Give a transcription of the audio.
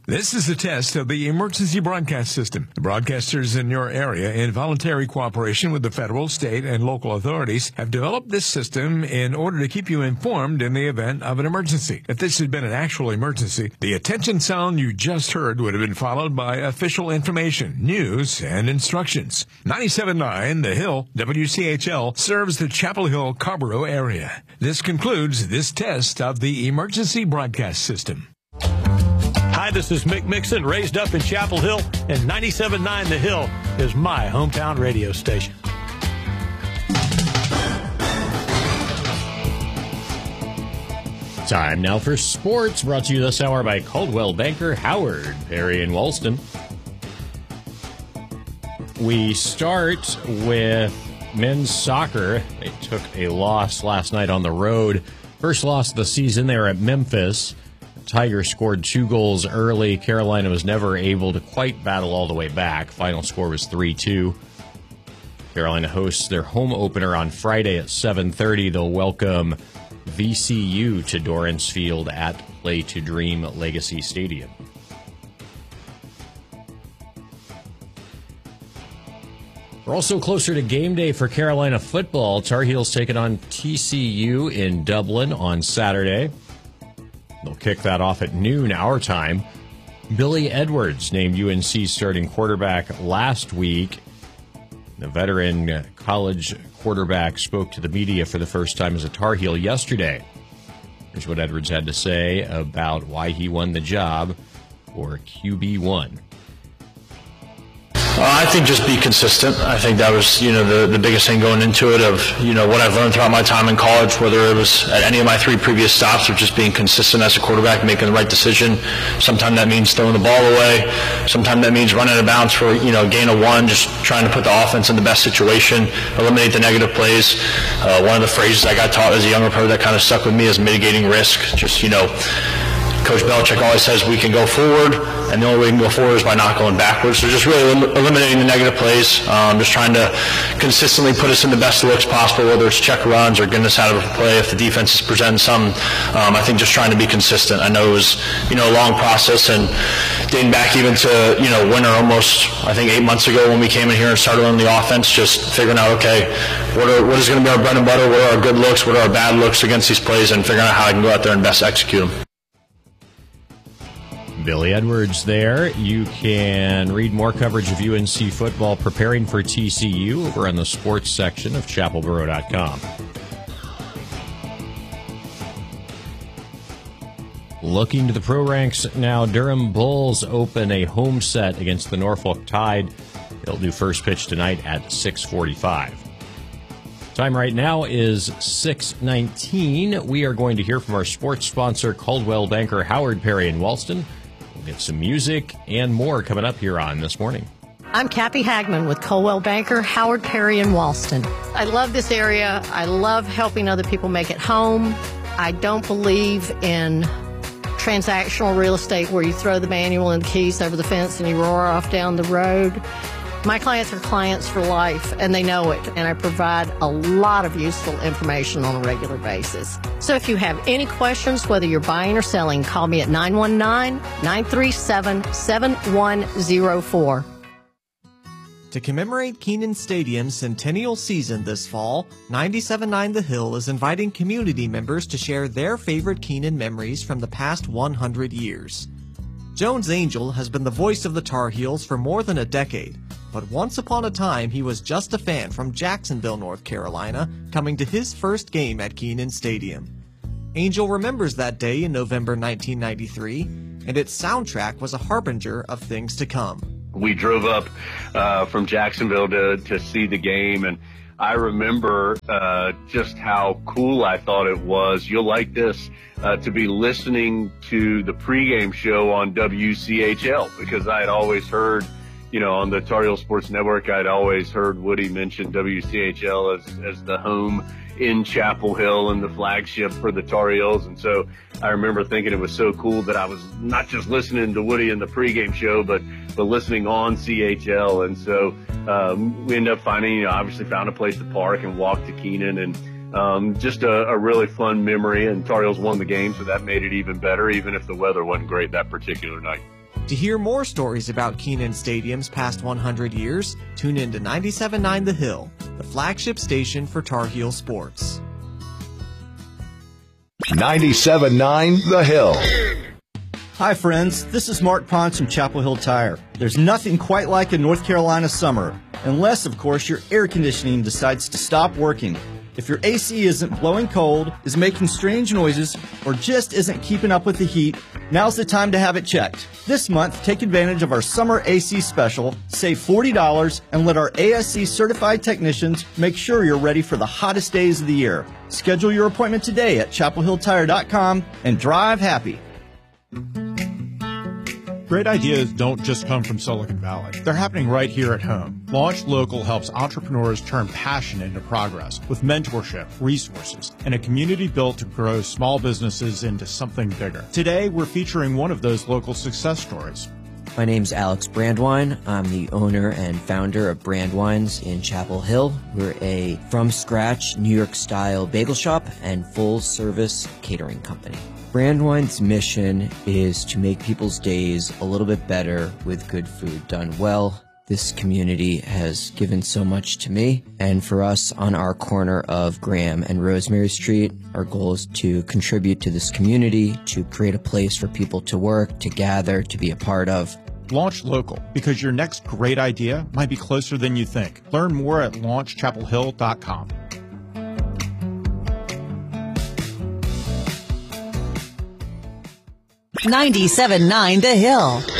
This is a test of the emergency broadcast system. The broadcasters in your area, in voluntary cooperation with the federal, state, and local authorities, have developed this system in order to keep you informed in the event of an emergency. If this had been an actual emergency, the attention sound you just heard would have been followed by official information, news, and instructions. 97.9 The Hill, WCHL, serves the Chapel Hill-Carrboro area. This concludes this test of the emergency broadcast system. Hi, this is Mick Mixon, raised up in Chapel Hill, and 97.9 The Hill is my hometown radio station. Time now for sports, brought to you this hour by Coldwell Banker, Howard, Perry, and Walston. We start with men's soccer. They took a loss last night on the road. First loss of the season. They were at Memphis. Tigers scored 2 goals early. Carolina was never able to quite battle all the way back. Final score was 3-2. Carolina hosts their home opener on Friday at 7:30. They'll welcome VCU to Dorrance Field at Play to Dream Legacy Stadium. We're also closer to game day for Carolina football. Tar Heels taking on TCU in Dublin on Saturday. They'll kick that off at noon our time. Billy Edwards named UNC's starting quarterback last week. The veteran college quarterback spoke to the media for the first time as a Tar Heel yesterday. Here's what Edwards had to say about why he won the job for QB1. I think just be consistent. I think that was, the biggest thing going into it of, what I've learned throughout my time in college, whether it was at any of my 3 previous stops, of just being consistent as a quarterback, making the right decision. Sometimes that means throwing the ball away. Sometimes that means running out of bounds for, gain of 1, just trying to put the offense in the best situation, eliminate the negative plays. One of the phrases I got taught as a younger player that kind of stuck with me is mitigating risk. Just, Coach Belichick always says we can go forward, and the only way we can go forward is by not going backwards. So just really eliminating the negative plays, just trying to consistently put us in the best looks possible, whether it's check runs or getting us out of a play if the defense is presenting some. I think just trying to be consistent. I know it was, a long process, and dating back even to, winter almost, I think 8 months ago when we came in here and started on the offense, just figuring out, okay, what is going to be our bread and butter, what are our good looks, what are our bad looks against these plays, and figuring out how I can go out there and best execute them. Billy Edwards there. You can read more coverage of UNC football preparing for TCU over on the sports section of chapelboro.com. Looking to the pro ranks now, Durham Bulls open a home set against the Norfolk Tide. They'll do first pitch tonight at 6:45. Time right now is 6:19. We are going to hear from our sports sponsor, Coldwell Banker, Howard, Perry, and Walston. We'll get some music and more coming up here on This Morning. I'm Kathy Hagman with Coldwell Banker, Howard, Perry, and Walston. I love this area. I love helping other people make it home. I don't believe in transactional real estate where you throw the manual and the keys over the fence and you roar off down the road. My clients are clients for life, and they know it, and I provide a lot of useful information on a regular basis. So if you have any questions, whether you're buying or selling, call me at 919-937-7104. To commemorate Kenan Stadium's centennial season this fall, 97.9 The Hill is inviting community members to share their favorite Kenan memories from the past 100 years. Jones Angell has been the voice of the Tar Heels for more than a decade, but once upon a time he was just a fan from Jacksonville, North Carolina, coming to his first game at Kenan Stadium. Angell remembers that day in November 1993, and its soundtrack was a harbinger of things to come. We drove up from Jacksonville to see the game, and I remember just how cool I thought it was. You'll like this, to be listening to the pregame show on WCHL, because I had always heard, on the Tar Heel Sports Network, I'd always heard Woody mention WCHL as the home in Chapel Hill and the flagship for the Tar Heels. And so I remember thinking it was so cool that I was not just listening to Woody in the pregame show, but listening on CHL. And so we ended up finding, obviously found a place to park and walk to Kenan, and just a really fun memory. And Tar Heels won the game, so that made it even better, even if the weather wasn't great that particular night. To hear more stories about Kenan Stadium's past 100 years, tune in to 97.9 The Hill, the flagship station for Tar Heel sports. 97.9 The Hill. Hi friends, this is Mark Pons from Chapel Hill Tire. There's nothing quite like a North Carolina summer, unless of course your air conditioning decides to stop working. If your AC isn't blowing cold, is making strange noises, or just isn't keeping up with the heat, now's the time to have it checked. This month, take advantage of our summer AC special, save $40, and let our ASC certified technicians make sure you're ready for the hottest days of the year. Schedule your appointment today at chapelhilltire.com and drive happy. Great ideas don't just come from Silicon Valley. They're happening right here at home. Launch Local helps entrepreneurs turn passion into progress with mentorship, resources, and a community built to grow small businesses into something bigger. Today, we're featuring one of those local success stories. My name's Alex Brandwine. I'm the owner and founder of Brandwines in Chapel Hill. We're a from-scratch New York-style bagel shop and full-service catering company. Brandwine's mission is to make people's days a little bit better with good food done well. This community has given so much to me, and for us on our corner of Graham and Rosemary Street, our goal is to contribute to this community, to create a place for people to work, to gather, to be a part of. Launch Local, because your next great idea might be closer than you think. Learn more at launchchapelhill.com. 97.9 The Hill.